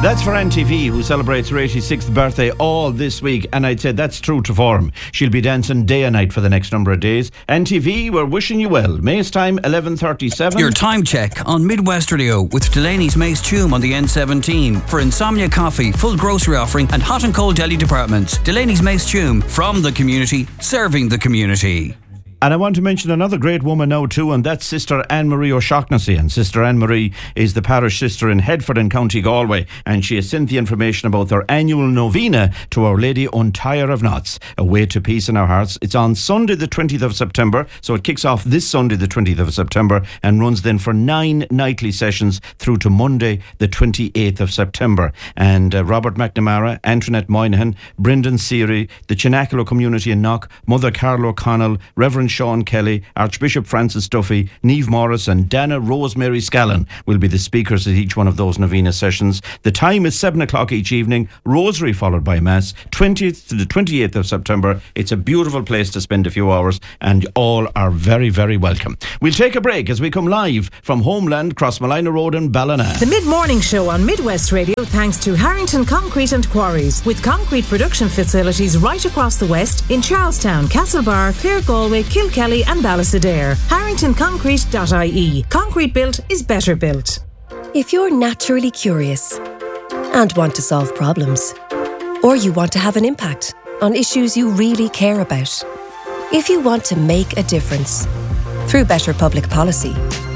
That's for NTV, who celebrates her 86th birthday all this week, and I'd say that's true to form. She'll be dancing day and night for the next number of days. NTV, we're wishing you well. May's time, 11:37. Your time check on Midwest Radio with Delaney's Mace Tume on the N17 for Insomnia Coffee, full grocery offering and hot and cold deli departments. Delaney's Mace Tume, from the community, serving the community. And I want to mention another great woman now too, and that's Sister Anne-Marie O'Shaughnessy. And Sister Anne-Marie is the parish sister in Headford in County Galway, and she has sent the information about their annual novena to Our Lady Untire of Knots, a way to peace in our hearts. It's on Sunday the 20th of September, so it kicks off this Sunday the 20th of September and runs then for 9 nightly sessions through to Monday the 28th of September. And Robert McNamara, Antoinette Moynihan, Brendan Seary, the Chinakilo community in Knock, Mother Carol O'Connell, Reverend Sean Kelly, Archbishop Francis Duffy, Niamh Morris and Dana Rosemary Scallon will be the speakers at each one of those novena sessions. The time is 7 o'clock each evening, rosary followed by Mass, 20th to the 28th of September. It's a beautiful place to spend a few hours and all are very, very welcome. We'll take a break as we come live from Homeland, Crossmolina Road in Ballina. The mid-morning show on Midwest Radio thanks to Harrington Concrete and Quarries, with concrete production facilities right across the west in Charlestown, Castlebar, Clare Galway, Kilkelly and Ballysadare. HarringtonConcrete.ie. Concrete built is better built. If you're naturally curious and want to solve problems, or you want to have an impact on issues you really care about, if you want to make a difference through better public policy,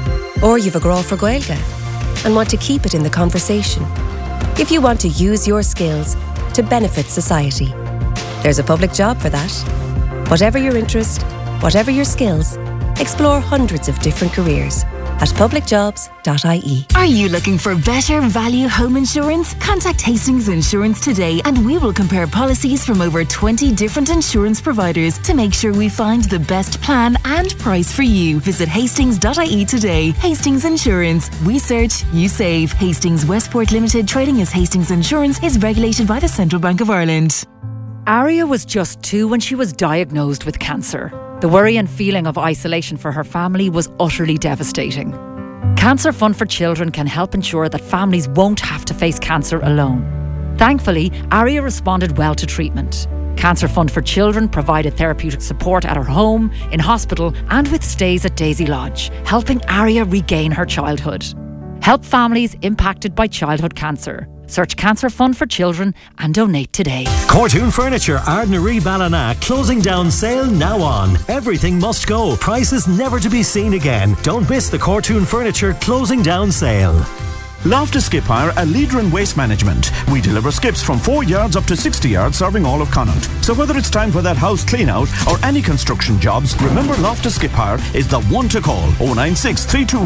or you've a grá for Gaeilge and want to keep it in the conversation, if you want to use your skills to benefit society, there's a public job for that. Whatever your interest, whatever your skills, explore hundreds of different careers at publicjobs.ie. Are you looking for better value home insurance? Contact Hastings Insurance today and we will compare policies from over 20 different insurance providers to make sure we find the best plan and price for you. Visit hastings.ie today. Hastings Insurance. We search, you save. Hastings Westport Limited, trading as Hastings Insurance, is regulated by the Central Bank of Ireland. Aria was just 2 when she was diagnosed with cancer. The worry and feeling of isolation for her family was utterly devastating. Cancer Fund for Children can help ensure that families won't have to face cancer alone. Thankfully, Aria responded well to treatment. Cancer Fund for Children provided therapeutic support at her home, in hospital and with stays at Daisy Lodge, helping Aria regain her childhood. Help families impacted by childhood cancer. Search Cancer Fund for Children and donate today. Cortoon Furniture, Ardnaree Ballina, closing down sale now on. Everything must go. Prices never to be seen again. Don't miss the Cortoon Furniture closing down sale. Loftus Skip Hire, a leader in waste management. We deliver skips from 4 yards up to 60 yards, serving all of Connaught. So whether it's time for that house clean out or any construction jobs, remember Loftus Skip Hire is the one to call. 096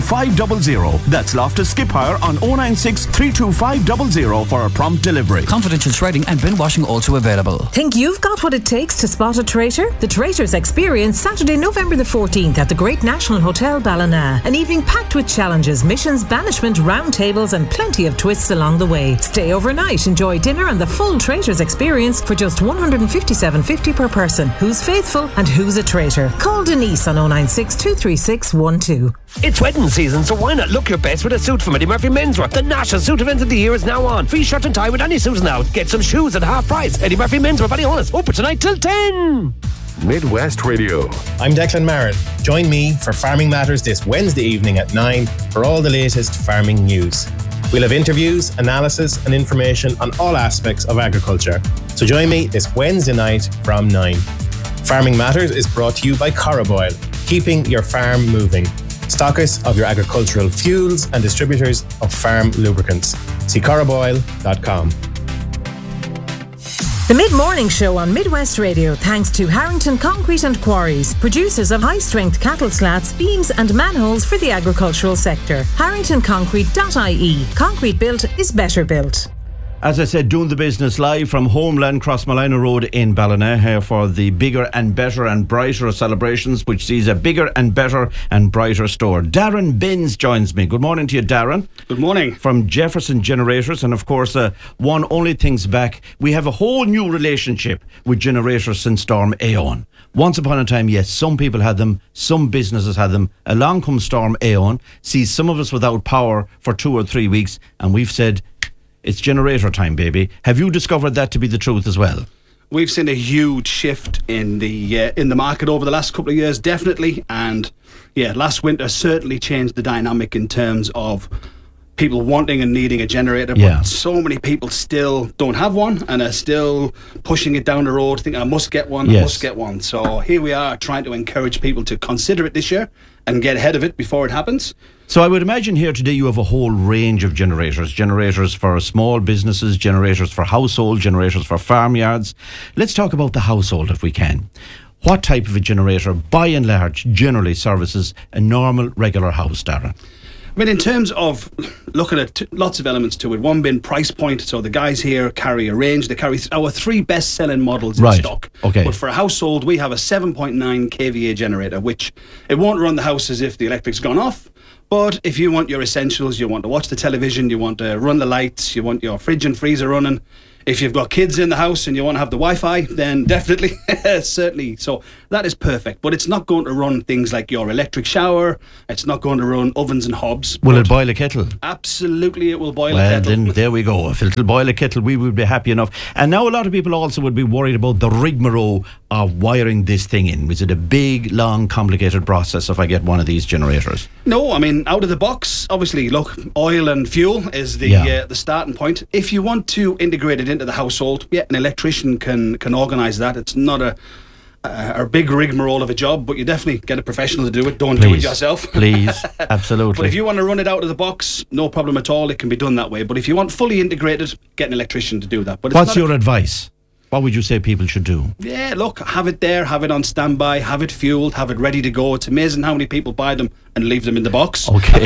325 00. That's Loftus Skip Hire on 096 325 00 for a prompt delivery. Confidential shredding and bin washing also available. Think you've got what it takes to spot a traitor? The Traitors Experience, Saturday, November the 14th at the Great National Hotel Ballina. An evening packed with challenges, missions, banishment, round tables and plenty of twists along the way. Stay overnight, enjoy dinner and the full Traitors Experience for just $157.50 per person. Who's faithful and who's a traitor? Call Denise on 096 236 12. It's wedding season, so why not look your best with a suit from Eddie Murphy Menswear? The national suit event of the year is now on. Free shirt and tie with any suits now. Get some shoes at half price. Eddie Murphy Menswear, Ballyhonus, open tonight till 10. Midwest Radio. I'm Declan Marin. Join me for Farming Matters this Wednesday evening at 9 for all the latest farming news. We'll have interviews, analysis and information on all aspects of agriculture. So join me this Wednesday night from 9. Farming Matters is brought to you by Coroboil, keeping your farm moving. Stockists of your agricultural fuels and distributors of farm lubricants. See coroboil.com. The mid-morning show on Midwest Radio thanks to Harrington Concrete and Quarries, producers of high-strength cattle slats, beams and manholes for the agricultural sector. HarringtonConcrete.ie. Concrete built is better built. As I said, doing the business live from Homeland, Crossmolina Road in Ballina here for the bigger and better and brighter celebrations, which sees a bigger and better and brighter store. Darren Benz joins me. Good morning to you, Darren. Good morning. From Jefferson Generators, and of course, one only things back. We have a whole new relationship with generators since Storm Aeon. Once upon a time, yes, some people had them, some businesses had them. Along comes Storm Aeon, sees some of us without power for 2 or 3 weeks, and we've said, it's generator time, baby. Have you discovered that to be the truth as well? We've seen a huge shift in the market over the last couple of years, definitely. And yeah, last winter certainly changed the dynamic in terms of people wanting and needing a generator. But so many people still don't have one and are still pushing it down the road, thinking, I must get one, I must get one. So here we are trying to encourage people to consider it this year and get ahead of it before it happens. So I would imagine here today you have a whole range of generators. Generators for small businesses, generators for household, generators for farmyards. Let's talk about the household if we can. What type of a generator, by and large, generally services a normal, regular house, Darren? I mean, in terms of looking at lots of elements to it, one being price point. So the guys here carry a range. They carry our 3 best-selling models in stock. Okay. But for a household, we have a 7.9 kVA generator, which it won't run the house as if the electric's gone off. But if you want your essentials, you want to watch the television, you want to run the lights, you want your fridge and freezer running. If you've got kids in the house and you want to have the Wi-Fi, then definitely, certainly. So that is perfect. But it's not going to run things like your electric shower. It's not going to run ovens and hobs. Will it boil a kettle? Absolutely, it will boil a kettle. Well, then there we go. If it'll boil a kettle, we would be happy enough. And now a lot of people also would be worried about the rigmarole of wiring this thing in. Is it a big, long, complicated process if I get one of these generators? No, I mean, out of the box, obviously, look, oil and fuel is the starting point. If you want to integrate it into the household, an electrician can organise that. It's not a big rigmarole of a job, but you definitely get a professional to do it. Don't do it yourself. Please, absolutely. But if you want to run it out of the box, no problem at all. It can be done that way. But if you want fully integrated, get an electrician to do that. But what's your advice? What would you say people should do? Yeah, look, have it there, have it on standby, have it fueled, have it ready to go. It's amazing how many people buy them and leave them in the box. Okay.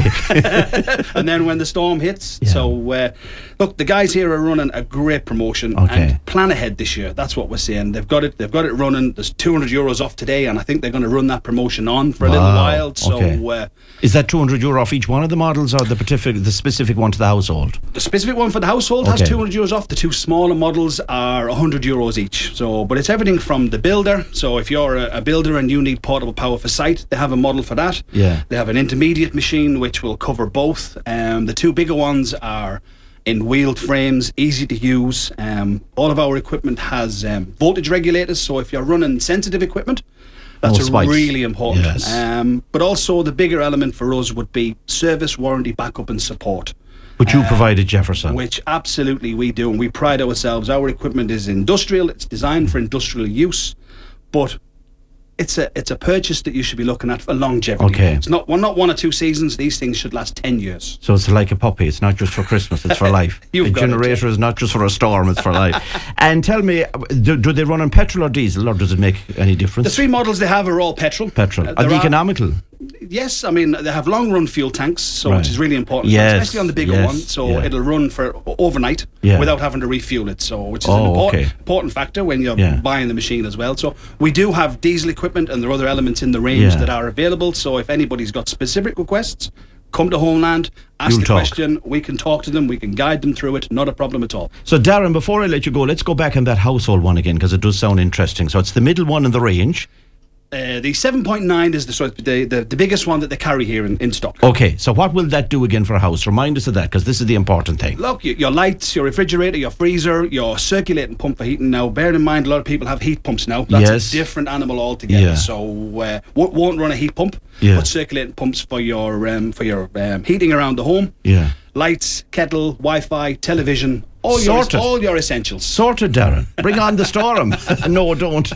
And then when the storm hits. Yeah. So, look, the guys here are running a great promotion and plan ahead this year. That's what we're saying. They've got it running. There's €200 off today, and I think they're going to run that promotion on for a little while. So, is that €200 off each one of the models, or the specific one to the household? The specific one for the household has €200 off. The 2 smaller models are €100 each. So, but it's everything from the builder. So if you're a builder and you need portable power for site, they have a model for that. Yeah. They have an intermediate machine which will cover both. The 2 bigger ones are in wheeled frames, easy to use. All of our equipment has voltage regulators. So if you're running sensitive equipment, that's really important. Yes. But also the bigger element for us would be service, warranty, backup and support. Which you provided, Jefferson. Which absolutely we do, and we pride ourselves. Our equipment is industrial, it's designed for industrial use, but it's a purchase that you should be looking at for longevity. Okay. It's not 1 or 2 seasons, these things should last 10 years. So it's like a puppy, it's not just for Christmas, it's for life. A generator is not just for a storm, it's for life. And tell me, do they run on petrol or diesel, or does it make any difference? The 3 models they have are all petrol. Are they economical? Yes, I mean, they have long run fuel tanks, which is really important, especially on the bigger one. So it'll run for overnight without having to refuel it. So, which is an important factor when you're buying the machine as well. So we do have diesel equipment, and there are other elements in the range that are available. So if anybody's got specific requests, come to Homeland, ask the question, we can talk to them, we can guide them through it, not a problem at all. So Darren, before I let you go, let's go back on that household one again, because it does sound interesting. So it's the middle one in the range. The 7.9 is the biggest one that they carry here in stock. Okay, so what will that do again for a house? Remind us of that, because this is the important thing. Look, your lights, your refrigerator, your freezer, your circulating pump for heating. Now, bear in mind, a lot of people have heat pumps now. That's a different animal altogether. So, won't run a heat pump, but circulating pumps for your heating around the home. Yeah. Lights, kettle, Wi-Fi, television. All your essentials. Sorted, Darren. Bring on the storm. No, don't.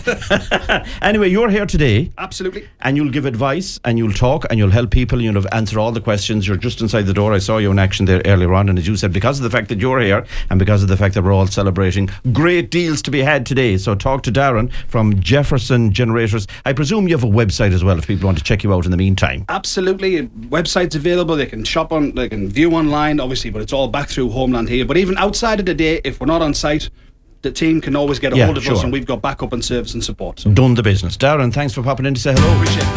Anyway, you're here today. Absolutely. And you'll give advice, and you'll talk, and you'll help people, you'll answer all the questions. You're just inside the door. I saw you in action there earlier on, and as you said, because of the fact that you're here, and because of the fact that we're all celebrating, great deals to be had today. So talk to Darren from Jefferson Generators. I presume you have a website as well if people want to check you out in the meantime. Absolutely. Website's available. They can shop on, they can view online, obviously, but it's all back through Homeland here. But even outside of the day, if we're not on site, the team can always get a hold of us, and we've got backup and service and support. Done the business. Darren, thanks for popping in to say hello. Appreciate it.